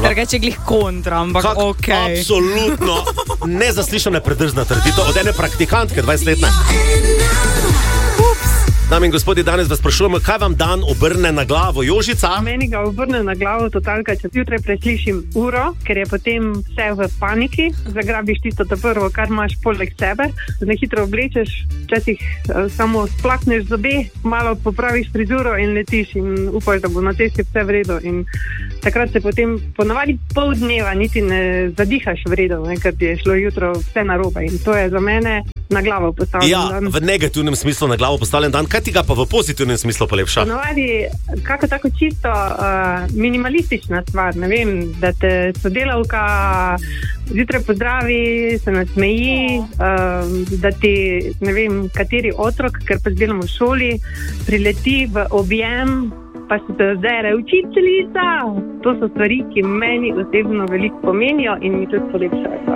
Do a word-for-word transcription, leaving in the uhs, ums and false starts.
Drugače glih kontra, ampak Kak, okej. Okay. Absolutno nezaslišana predržna trditev od ene praktikantke dvajsetletne. Dame in gospodje, danes vas sprašujemo, kaj vam dan obrne na glavo. Jožica? Meni ga obrne na glavo totalka, če jutraj preslišim uro, ker je potem vse v paniki, zagrabiš tisto to prvo, kar imaš poleg sebe, zelo hitro oblečeš, včasih uh, samo splakneš zobe, malo popraviš frizuro in letiš in upaš, da bo na cesti vse v redu. In takrat se potem ponavadi pol dneva niti ne zadihaš v redu, ne, ker ti je šlo jutro vse narobe in to je za mene na glavo postavljen ja, dan. V negativnem smislu na glavo postavljen dan. Kaj ti ga pa v pozitivnem smislu polepša? Ponavadi kako tako čisto uh, minimalistična stvar, ne vem, da te sodelavka zjutraj pozdravi, se nasmeji, uh, da ti, ne vem, kateri otrok, ker pa delamo v šoli, prileti v objem, pa se te zdere učiteljica. To so stvari, ki meni osebno veliko pomenijo in mi tudi polepšajo.